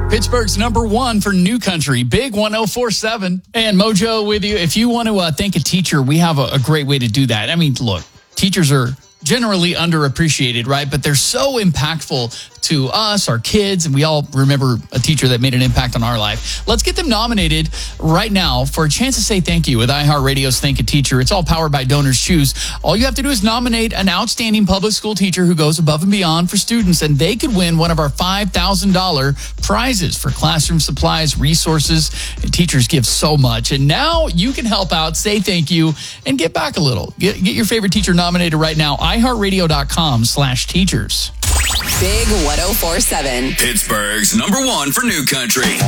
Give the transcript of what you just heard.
Pittsburgh's number one for New Country, Big 104.7. And Mojo with you. If you want to thank a teacher, we have a great way to do that. I mean, look, teachers are generally underappreciated, right? But they're so impactful to us, our kids, and we all remember a teacher that made an impact on our life. Let's get them nominated right now for a chance to say thank you with iHeartRadio's Thank a Teacher. It's all powered by Donors Choose. All you have to do is nominate an outstanding public school teacher who goes above and beyond for students, and they could win one of our $5,000 prizes for classroom supplies, resources, and teachers give so much. And now you can help out, say thank you, and get back a little. Get your favorite teacher nominated right now, iHeartRadio.com/teachers. Big 104.7. Pittsburgh's number one for New Country.